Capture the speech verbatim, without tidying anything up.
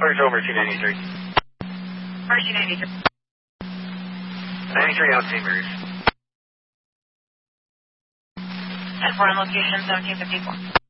Clears over two ninety-three. First two ninety-three. ninety-three out Saint Mary's. ten four on location, seventeen fifty-four.